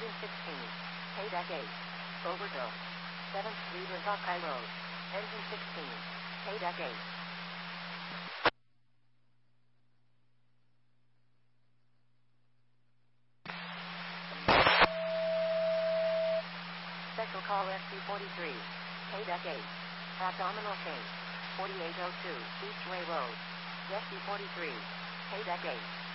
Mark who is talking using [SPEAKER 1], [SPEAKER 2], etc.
[SPEAKER 1] Engine 16. K-Deck 8. Overkill. 7th Street or Buckeye Road. Engine 16. K-Deck 8. Special call SC-43. K-Deck 8. Abdominal case. 4802 East Way Road. SC-43. K-Deck 8.